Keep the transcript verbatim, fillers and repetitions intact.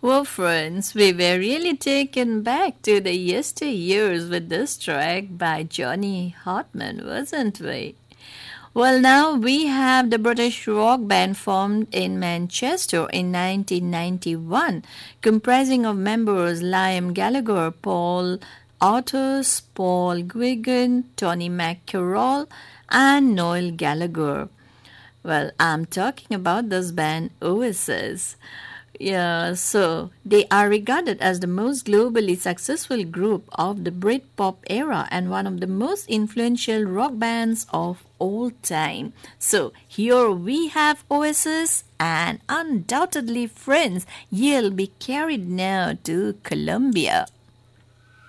Well, friends, we were really taken back to the yesteryears with this track by Johnny Hartman, wasn't we? Well, now we have the British rock band formed in Manchester in nineteen ninety-one, comprising of members Liam Gallagher, Paul Arthurs, Paul Guigan, Tony McCarroll, and Noel Gallagher. Well, I'm talking about this band Oasis. Yeah, so they are regarded as the most globally successful group of the Britpop era and one of the most influential rock bands of all time. So here we have Oasis, and undoubtedly, friends, you'll be carried now to Colombia.